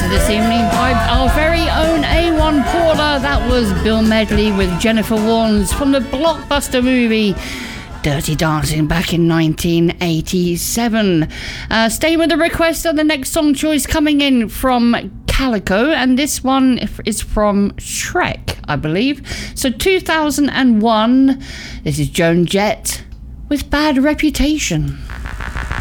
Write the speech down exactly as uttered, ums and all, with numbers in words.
this evening by our very own A one Paula. That was Bill Medley with Jennifer Warnes from the blockbuster movie Dirty Dancing back in nineteen eighty-seven. Uh, staying with the request of the next song choice coming in from Calico, and this one is from Shrek, I believe. So two thousand one, this is Joan Jett with Bad Reputation.